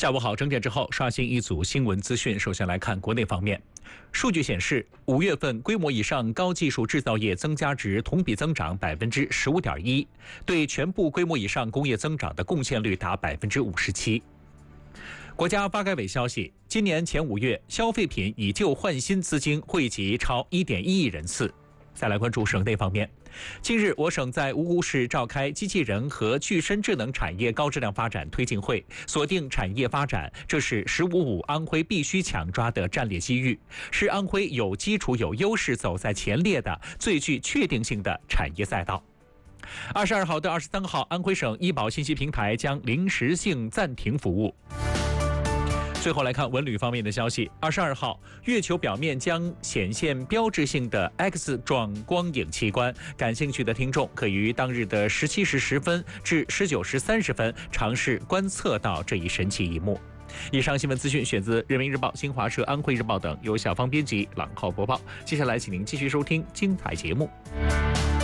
下午好，整点之后刷新一组新闻资讯。首先来看国内方面，数据显示，5月份规模以上高技术制造业增加值同比增长15.1%，对全部规模以上工业增长的贡献率达57%。国家发改委消息，今年前5月，消费品以旧换新资金汇集超1.1亿人次。再来关注省内方面，近日我省在芜湖市召开机器人和具身智能产业高质量发展推进会，锁定产业发展，这是“15+5”安徽必须抢抓的战略机遇，是安徽有基础有优势走在前列的最具确定性的产业赛道。22号到23号，安徽省医保信息平台将临时性暂停服务。最后来看文旅方面的消息，22号，月球表面将显现标志性的 X 状光影器官，感兴趣的听众可于当日的17时10分至19时30分尝试观测到这一神奇一幕。以上新闻资讯选自《人民日报》、新华社、安徽日报等，由小芳编辑，朗浩播报。接下来请您继续收听精彩节目。